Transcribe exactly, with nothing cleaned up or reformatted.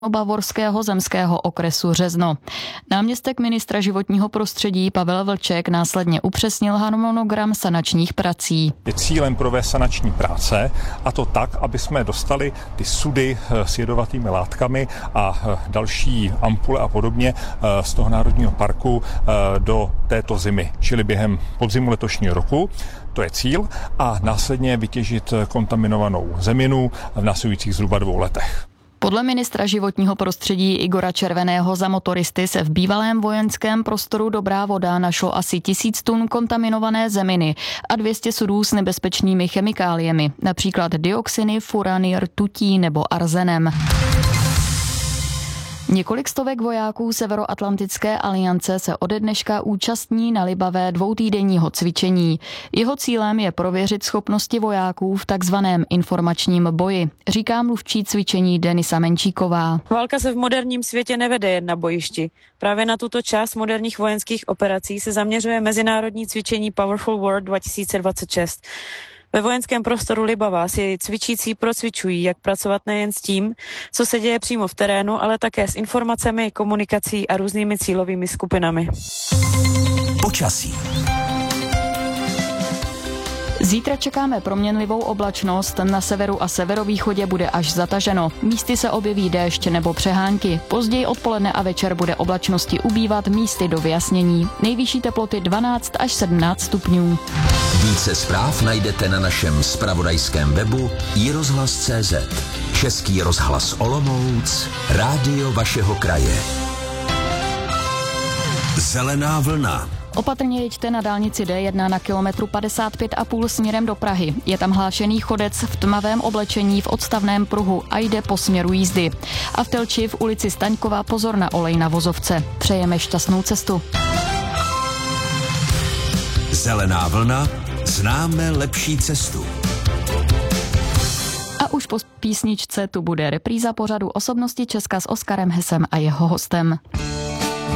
Bavorského zemského okresu Řezno. Náměstek ministra životního prostředí Pavel Vlček následně upřesnil harmonogram sanačních prací. Je cílem provést sanační práce, a to tak, aby jsme dostali ty sudy s jedovatými látkami a další ampule a podobně z toho národního parku do této zimy, čili během podzimu letošního roku. To je cíl, a následně vytěžit kontaminovanou zeminu v následujících zhruba dvou letech. Podle ministra životního prostředí Igora Červeného za motoristy se v bývalém vojenském prostoru Dobrá Voda našlo asi tisíc tun kontaminované zeminy a dvě stě sudů s nebezpečnými chemikáliemi, například dioxiny, furany, rtutí nebo arzenem. Několik stovek vojáků Severoatlantické aliance se ode dneška účastní na Libavé dvoutýdenního cvičení. Jeho cílem je prověřit schopnosti vojáků v takzvaném informačním boji, říká mluvčí cvičení Denisa Menčíková. Válka se v moderním světě nevede jen na bojišti. Právě na tuto část moderních vojenských operací se zaměřuje mezinárodní cvičení Powerful War dva tisíce dvacet šest. Ve vojenském prostoru Libava si cvičící procvičují, jak pracovat nejen s tím, co se děje přímo v terénu, ale také s informacemi, komunikací a různými cílovými skupinami. Počasí. Zítra čekáme proměnlivou oblačnost, na severu a severovýchodě bude až zataženo. Místy se objeví déšť nebo přehánky. Později odpoledne a večer bude oblačnosti ubývat, místy do vyjasnění. Nejvyšší teploty dvanáct až sedmnáct stupňů. Více zpráv najdete na našem zpravodajském webu i rozhlas tečka cé zet. Český rozhlas Olomouc, rádio vašeho kraje. Zelená vlna. Opatrně jeďte na dálnici D jedna na kilometru padesát pět a půl směrem do Prahy. Je tam hlášený chodec v tmavém oblečení v odstavném pruhu a jde po směru jízdy. A v Telči v ulici Staňková pozor na olej na vozovce. Přejeme šťastnou cestu. Zelená vlna, známe lepší cestu. A už po písničce tu bude repríza pořadu Osobnosti Česka s Oskarem Hesem a jeho hostem.